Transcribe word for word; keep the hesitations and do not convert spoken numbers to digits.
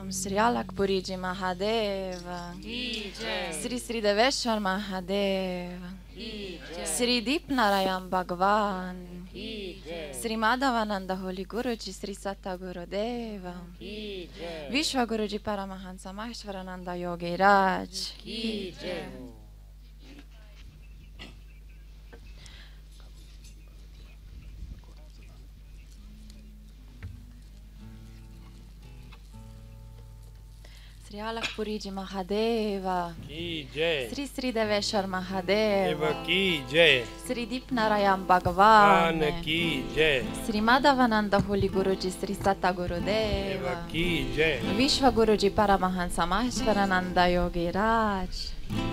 Sri Alakpuriji Mahadeva, Sri Sri Deveshwar Mahadeva, Sri Deepnarayan Bhagwan, Sri Madhavananda Holy Guruji Sri Satta Gurudeva, Vishwa Guruji Paramahansa Maheshwarananda Yogi Raj. Sri Alakpuriji Mahadeva, Sri Sri Deveshwar Mahadeva, Sri Deepnarayan Bhagwan, Sri Madhavananda Holy Guruji Sri Satta Gurudeva, Vishwa Guruji Paramahansa Maheshwarananda Yogi Raj.